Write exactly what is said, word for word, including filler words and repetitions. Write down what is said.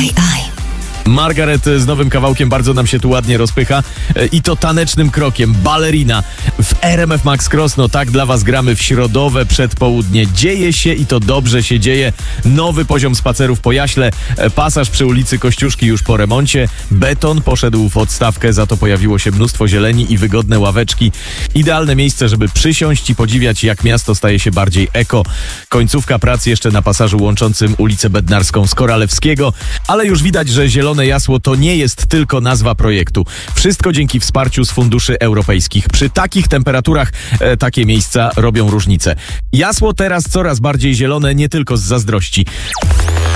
I. Margaret z nowym kawałkiem bardzo nam się tu ładnie rozpycha i to tanecznym krokiem, Ballerina w R M F Max Cross. No tak dla was gramy w środowe przedpołudnie. Dzieje się i to dobrze się dzieje. Nowy poziom spacerów po Jaśle, pasaż przy ulicy Kościuszki już po remoncie, beton poszedł w odstawkę, za to pojawiło się mnóstwo zieleni i wygodne ławeczki. Idealne miejsce, żeby przysiąść i podziwiać, jak miasto staje się bardziej eko. Końcówka prac jeszcze na pasażu łączącym ulicę Bednarską z Koralewskiego, ale już widać, że zielone Jasło to nie jest tylko nazwa projektu. Wszystko dzięki wsparciu z funduszy europejskich. Przy takich temperaturach e, takie miejsca robią różnicę. Jasło teraz coraz bardziej zielone, nie tylko z zazdrości.